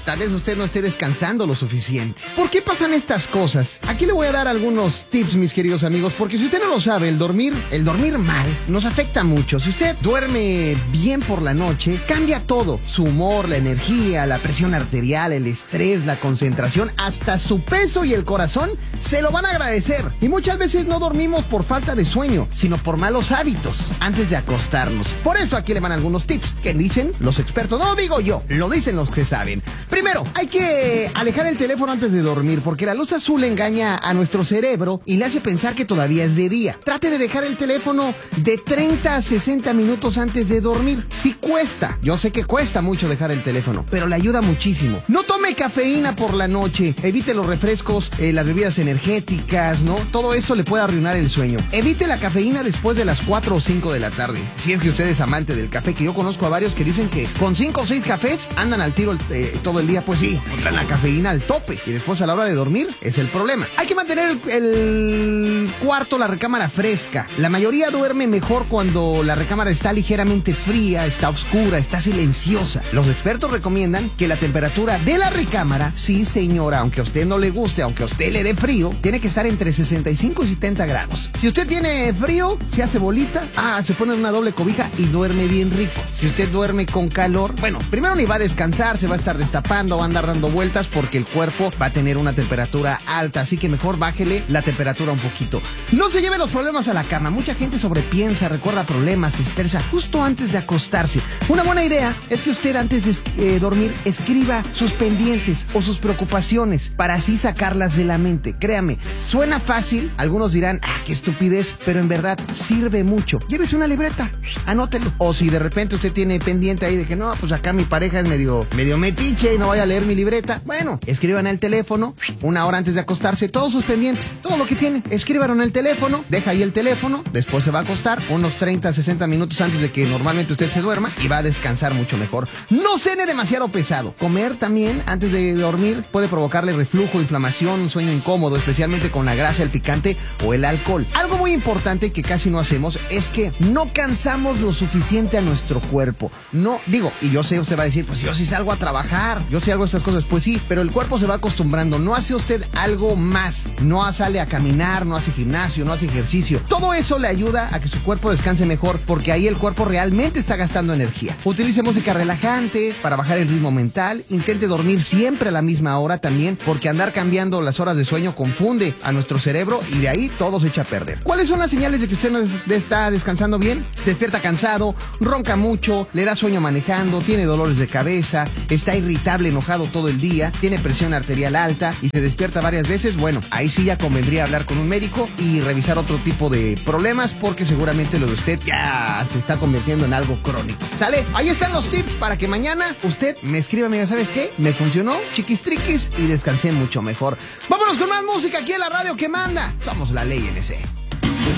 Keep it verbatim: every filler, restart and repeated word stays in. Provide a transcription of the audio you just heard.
tal vez usted no esté descansando lo suficiente. ¿Por qué pasan estas cosas? Aquí le voy a dar algunos tips, mis queridos amigos, porque si usted no lo sabe, el dormir, el dormir mal nos afecta mucho. Si usted duerme bien por la noche, cambia todo. Su humor, la energía, la presión arterial, el estrés, la concentración, hasta su peso y el corazón se lo van a agradecer. Y muchas veces no dormimos por falta de sueño, sino por malos hábitos antes de acostarnos. Por eso aquí le van algunos tips que dicen los expertos. No lo digo yo, lo dicen los que saben. Primero, hay que alejar el teléfono antes de dormir, porque la luz azul engaña a nuestro cerebro y le hace pensar que todavía es de día. Trate de dejar el teléfono de treinta a sesenta minutos antes de dormir. Sí cuesta, yo sé que cuesta mucho dejar el teléfono, pero le ayuda muchísimo. No tome cafeína por la noche, evite los refrescos, eh, las bebidas energéticas, ¿no? Todo eso le puede arruinar el sueño. Evite la cafeína después de las cuatro o cinco de la tarde. Si es que usted es amante del café, que yo conozco a varios que dicen que con cinco o seis cafés andan al tiro eh, todo el día, pues sí, traen la cafeína al tope y después a la hora de dormir es el problema. Hay que mantener el, el cuarto, la recámara fresca. La mayoría duerme mejor cuando la recámara está ligeramente fría, está oscura, está silenciosa. Los expertos recomiendan que la temperatura de la recámara, sí señora, aunque a usted no le guste, aunque a usted le dé frío, tiene que estar entre sesenta y cinco y setenta grados. Si usted tiene frío, se hace bolita, ah, se pone una doble cobija y duerme bien rico. Si usted duerme con calor, bueno, primero ni va a descansar, se va a estar destapando, va a andar dando vueltas porque el cuerpo va a tener una temperatura alta, así que mejor bájele la temperatura un poquito. No se lleve los problemas a la cama. Mucha gente sobrepiensa, recuerda problemas, se estresa justo antes de acostarse. Una buena idea es que usted antes de eh, dormir escriba sus pendientes o sus preocupaciones para así sacarlas de la mente. Créame, suena fácil, algunos dirán, ah, qué estupidez, pero en verdad sirve mucho. Llévese una libreta, anótelo. O si de repente usted tiene pendiente ahí de que no, pues acá mi pareja es medio, medio metiche y no vaya a leer mi libreta, bueno, escriban en el teléfono, una hora antes de acostarse, todos sus pendientes, todo lo que tiene, escríbanlo en el teléfono, deja ahí el teléfono, después se va a acostar unos treinta a sesenta minutos antes de que normalmente usted se duerma y va a descansar mucho mejor. No cene demasiado pesado. Comer también antes de dormir puede provocarle reflujo, inflamación, un sueño incómodo, especialmente con la grasa, el picante o el alcohol. Algo muy importante que casi no hacemos es que no cansamos lo suficiente a nuestro cuerpo. No, digo, y yo sé, usted va a decir, pues yo sí salgo a trabajar, yo sí hago estas cosas, pues sí, pero el cuerpo se va acostumbrando. No hace usted algo más, no sale a caminar, no hace gimnasio, no hace ejercicio. Todo eso le ayuda a que su cuerpo descanse mejor, porque ahí el cuerpo realmente está gastando energía. Utilice música relajante para bajar el ritmo mental. Intente dormir siempre a la misma hora también, porque andar cambiando las horas de sueño confunde a nuestro cerebro y de ahí todo se echa a perder. ¿Cuáles son las señales de que usted no está descansando bien? Despierta cansado, ronca mucho, le da sueño manejando, tiene dolores de cabeza, está irritable, enojado todo el día, tiene presión arterial alta y se despierta varias veces. Bueno, ahí sí ya convendría hablar con un médico y revisar otro tipo de problemas, porque seguramente lo de usted ya se está convirtiendo en algo crónico. ¿Sale? Ahí están los tips para que mañana usted me escriba, mira, ¿sabes qué? Me funcionó, chiquistriquis, y descansé mucho mejor. Vámonos con más música aquí en la radio que manda. Somos La Ley L C.